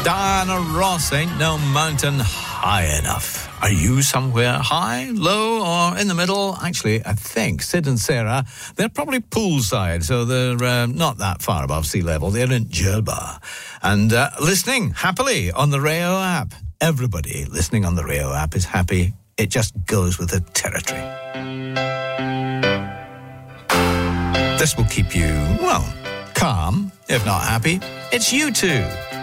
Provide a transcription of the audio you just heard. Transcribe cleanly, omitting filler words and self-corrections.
Diana Ross, Ain't No Mountain High Enough. Are you somewhere high, low, or in the middle? Actually, I think Sid and Sarah, they're probably poolside, so they're not that far above sea level. They're in Djerba. And listening happily on the Rayo app. Everybody listening on the Rayo app is happy. It just goes with the territory. This will keep you, well, calm, if not happy. It's U2.